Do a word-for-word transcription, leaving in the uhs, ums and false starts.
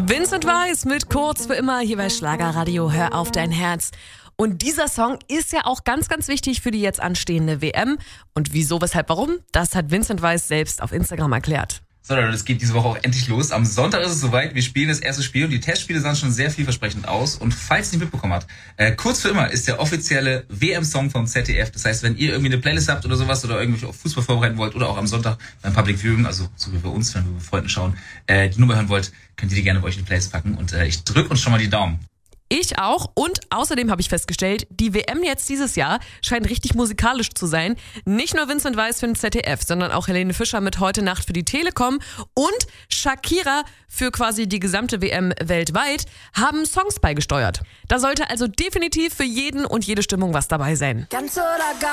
Vincent Weiss mit Kurz für immer hier bei Schlagerradio. Hör auf dein Herz. Und dieser Song ist ja auch ganz, ganz wichtig für die jetzt anstehende W M. Und wieso, weshalb, warum? Das hat Vincent Weiss selbst auf Instagram erklärt. So, Leute, es geht diese Woche auch endlich los. Am Sonntag ist es soweit. Wir spielen das erste Spiel und die Testspiele sahen schon sehr vielversprechend aus. Und falls ihr nicht mitbekommen habt, äh, Kurz für immer ist der offizielle W M-Song vom Z D F. Das heißt, wenn ihr irgendwie eine Playlist habt oder sowas oder irgendwie auf Fußball vorbereiten wollt oder auch am Sonntag beim Public Viewing, also so wie bei uns, wenn wir mit Freunden schauen, äh, die Nummer hören wollt, könnt ihr die gerne bei euch in die Playlist packen. Und äh, ich drücke uns schon mal die Daumen. Ich auch und außerdem habe ich festgestellt, die W M jetzt dieses Jahr scheint richtig musikalisch zu sein. Nicht nur Vincent Weiss für den Z D F, sondern auch Helene Fischer mit Heute Nacht für die Telekom und Shakira für quasi die gesamte W M weltweit haben Songs beigesteuert. Da sollte also definitiv für jeden und jede Stimmung was dabei sein. Ganz oder gar